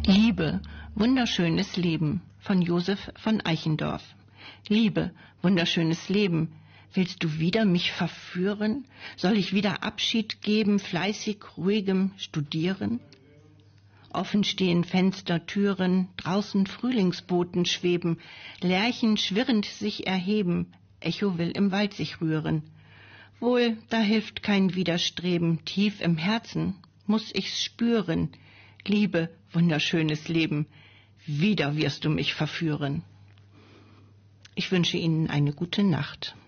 Liebe, wunderschönes Leben von Josef von Eichendorff. Liebe, wunderschönes Leben, willst du wieder mich verführen? Soll ich wieder Abschied geben, fleißig, ruhigem Studieren? Offen stehen Fenster, Türen, draußen Frühlingsboten schweben, Lerchen schwirrend sich erheben, Echo will im Wald sich rühren. Wohl, da hilft kein Widerstreben, tief im Herzen muss ich's spüren. Liebe, wunderschönes Leben, wieder wirst du mich verführen. Ich wünsche Ihnen eine gute Nacht.